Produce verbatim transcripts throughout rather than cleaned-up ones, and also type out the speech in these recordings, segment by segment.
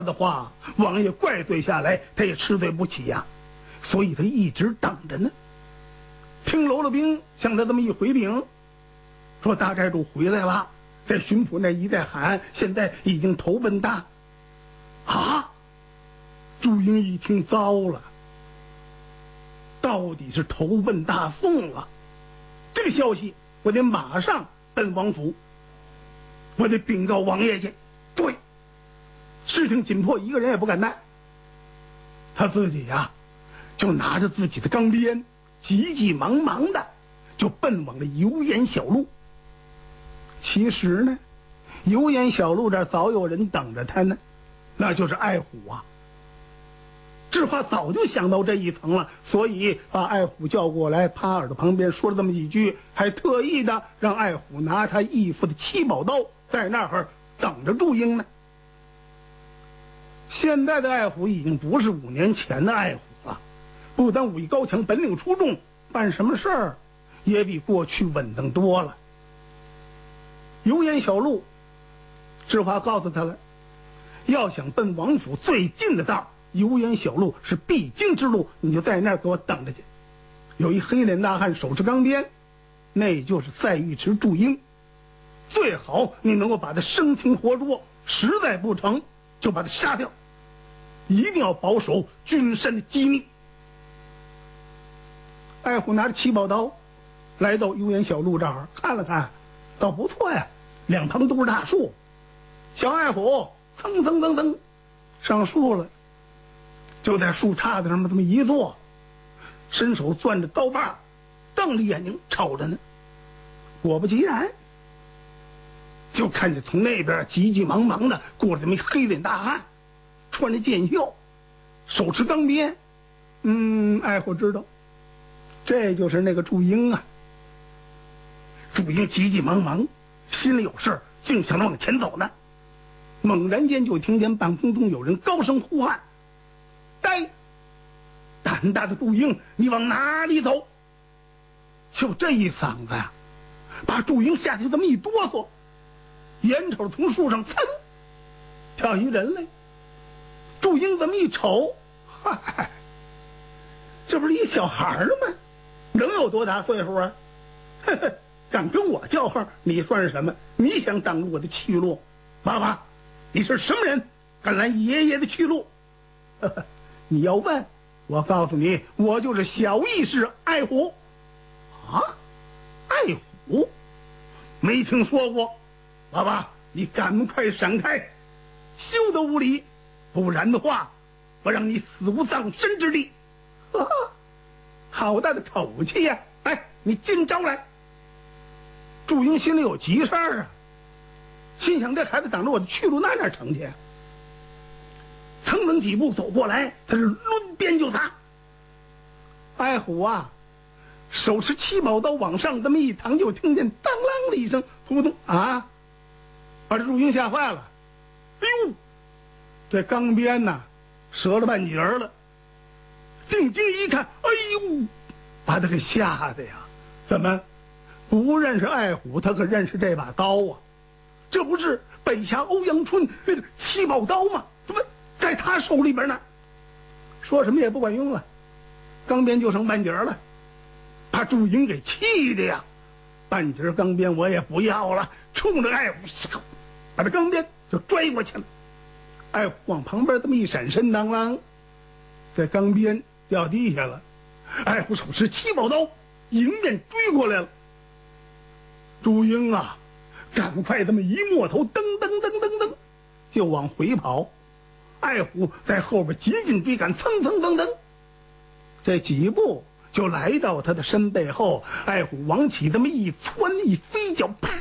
的话，王爷怪罪下来，他也吃罪不起呀，所以他一直等着呢。听喽啰兵向他这么一回禀，说大寨主回来了，在巡捕那一带喊，现在已经投奔大。啊！朱英一听，糟了，到底是投奔大宋了。这个消息我得马上奔王府，我得禀告王爷去。对，事情紧迫，一个人也不敢怠。他自己呀、啊，就拿着自己的钢鞭，急急忙忙的就奔往了油盐小路。其实呢，油盐小路这儿早有人等着他呢，那就是爱虎啊。智化早就想到这一层了，所以把爱虎叫过来，趴耳朵旁边说了这么几句，还特意的让爱虎拿他义父的七宝刀在那儿等着祝英呢。现在的爱虎已经不是五年前的爱虎了，不但武艺高强，本领出众，办什么事儿也比过去稳当多了。油盐小路，智化告诉他了，要想奔王府最近的道，油盐小路是必经之路，你就在那儿给我等着去。有一黑脸大汉手持钢鞭，那就是赛尉迟祝英，最好你能够把他生擒活捉，实在不成就把他杀掉，一定要保守君身的机密。爱虎拿着七宝刀来到油盐小路这儿看了看，倒不错呀，两旁都是大树。小爱虎蹭蹭蹭蹭上树了，就在树杈子上这么一坐，伸手攥着刀把，瞪着眼睛瞅着呢。果不其然，就看见从那边急急忙忙的过来这么一黑脸大汉，穿着剑袖，手持钢鞭。嗯，爱虎知道，这就是那个祝英啊。祝英急急忙忙，心里有事，竟想着往前走呢。猛然间就听见半空中有人高声呼喊：“呆！胆大的祝英，你往哪里走？”就这一嗓子呀，把祝英吓得这么一哆嗦，眼瞅从树上噌跳一人来。祝英这么一瞅，嗨，这不是一小孩吗？能有多大岁数啊？呵呵，敢跟我叫唤，你算是什么？你想挡住我的去路？爸爸，你是什么人，敢拦爷爷的去路？呵呵，你要问，我告诉你，我就是小义士爱虎。啊，爱虎？没听说过。爸爸，你赶快闪开，休得无礼，不然的话，我让你死无葬身之地。啊，好大的口气呀！来，你今招来。祝英心里有急事儿啊，心想这孩子挡着我的去路，那哪成去？蹭蹭几步走过来，他是抡鞭就砸。爱虎啊，手持七宝刀往上这么一躺，就听见当啷的一声，扑通啊，把这祝英吓坏了。哎呦，这钢鞭呐折了半截了。定睛一看，哎呦，把他给吓得呀！怎么不认识爱虎？他可认识这把刀啊！这不是北侠欧阳春那个七宝刀吗？怎么在他手里边呢？说什么也不管用了，钢鞭就剩半截了，把祝英给气的呀！半截钢鞭我也不要了，冲着爱虎，把这钢鞭就拽过去了。爱虎往旁边这么一闪身，当啷，这钢鞭掉地下了。爱虎手持七宝刀迎面追过来了。祝英啊，赶快这么一摸头，噔噔噔噔噔就往回跑。爱虎在后边紧紧追赶，蹭蹭蹭蹭，这几步就来到他的身背后。爱虎往起这么一窜一飞脚，啪，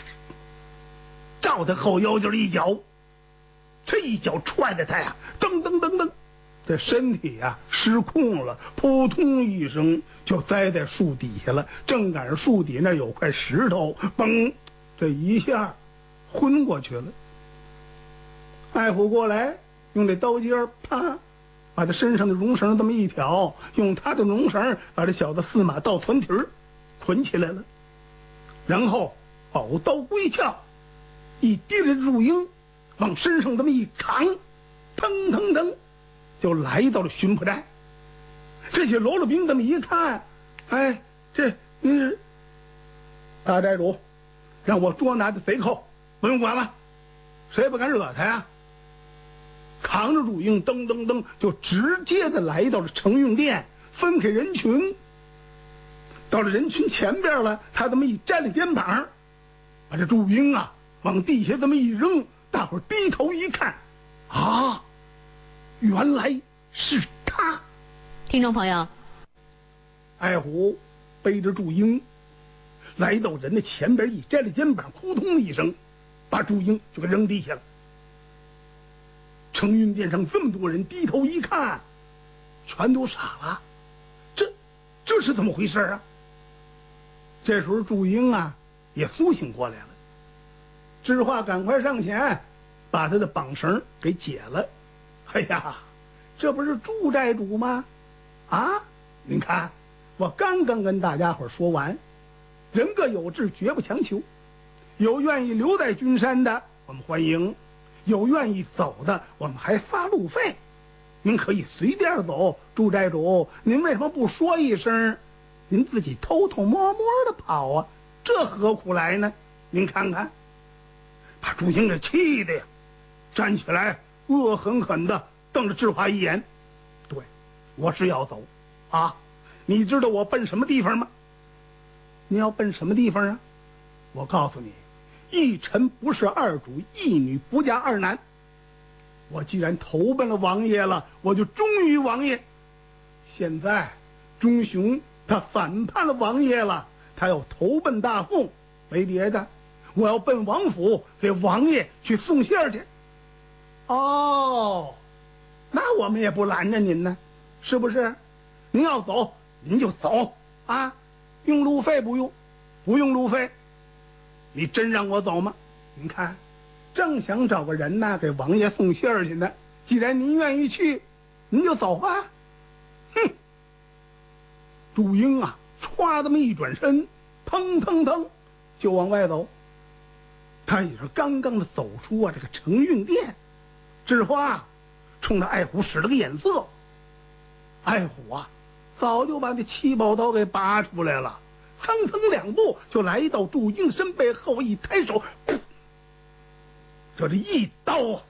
照他后腰就是一脚。这一脚踹的他呀，噔噔噔噔，这身体呀失控了，扑通一声就栽在树底下了。正赶上树底那有块石头，嘣，这一下昏过去了。爱虎过来，用这刀尖啪，把他身上的绒绳这么一挑，用他的绒绳把这小子四马倒攒蹄儿捆起来了，然后宝刀归鞘，一提着祝英往身上这么一扛， 腾腾腾就来到了巡捕寨。这些喽啰兵这么一看，哎，这您是大寨主，让我捉拿的贼寇，不用管了，谁不敢惹他呀？扛着祝英，噔噔噔就直接的来到了承运殿，分开人群。到了人群前边了，他这么一站了肩膀，把这祝英啊往地下这么一扔，大伙儿低头一看，啊，原来是他。 听众朋友， 艾虎背着祝英来到人的前边，一摘了肩膀，扑通的一声把祝英就给扔地下了。承运殿上这么多人低头一看，全都傻了，这这是怎么回事啊？这时候祝英啊也苏醒过来了，知画赶快上前把他的绑绳给解了。哎呀，这不是祝寨主吗？啊，您看我刚刚跟大家伙说完，人各有志，绝不强求，有愿意留在君山的我们欢迎，有愿意走的我们还发路费，您可以随便走。祝寨主，您为什么不说一声，您自己偷偷摸摸的跑啊？这何苦来呢？您看看，把祝英给气的呀，站起来恶狠狠的瞪着智华一眼。对，我是要走啊，你知道我奔什么地方吗？你要奔什么地方啊？我告诉你，一臣不是二主，一女不嫁二男。我既然投奔了王爷了，我就忠于王爷。现在忠雄他反叛了王爷了，他要投奔大宋，没别的，我要奔王府给王爷去送信儿去。哦，那我们也不拦着您呢，是不是？您要走您就走啊，用路费不用？不用路费。你真让我走吗？您看，正想找个人呢给王爷送信儿去呢。既然您愿意去，您就走吧。哼！祝英啊，歘这么一转身，腾腾腾就往外走。他也是刚刚的走出啊这个承运殿，智花冲着艾虎使了个眼色。艾虎啊，早就把这七宝刀给拔出来了，蹭蹭两步就来到祝英身背后，一抬手，就这一刀啊，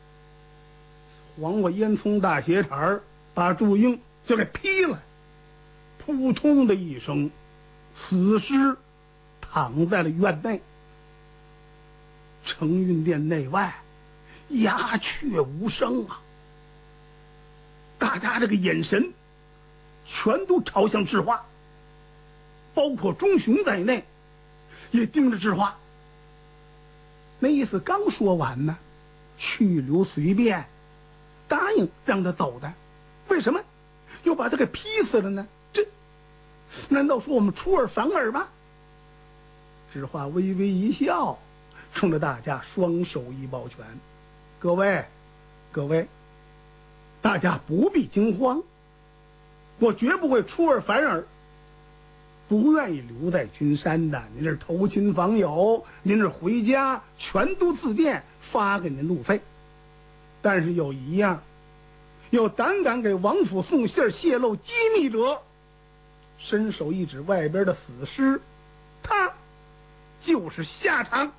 黄瓜烟囱大斜茬把祝英就给劈了，扑通的一声，死尸躺在了院内。承运殿内外鸦雀无声啊，大家这个眼神全都朝向智花，包括忠雄在内也盯着智花。那意思刚说完呢，去留随便，答应让他走的，为什么又把他给劈死了呢？这难道说我们出尔反尔吗？智花微微一笑，冲着大家双手一抱拳，各位各位，大家不必惊慌，我绝不会出尔反尔。不愿意留在君山的，您是投亲访友，您是回家，全都自便发给您路费。但是有一样，有胆敢给王府送信泄露机密者，伸手一指外边的死尸，他就是下场。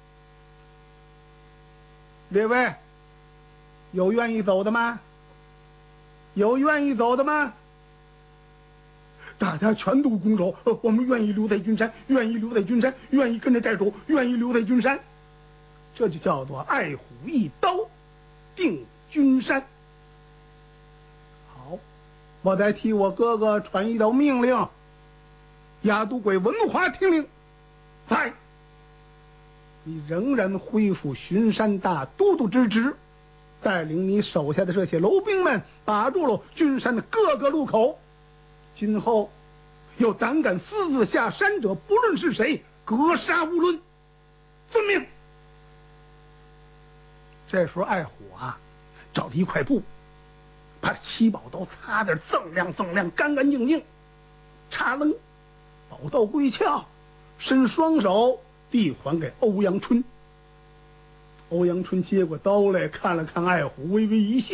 列位，有愿意走的吗？有愿意走的吗？大家全都拱手，呃，我们愿意留在君山，愿意留在君山，愿意跟着寨主，愿意留在君山。这就叫做爱虎一刀定君山。好，我再替我哥哥传一道命令，雅都鬼文华听令，在你仍然恢复巡山大都督之职，带领你手下的这些楼兵们把住了君山的各个路口。今后有胆敢私自下山者，不论是谁，格杀勿论。遵命。这时候爱虎啊，找了一块布，把七宝刀擦得锃亮锃亮，干干净净，插楞，宝刀归鞘，伸双手递还给欧阳春。 欧阳春接过刀来，看了看爱虎，微微一笑。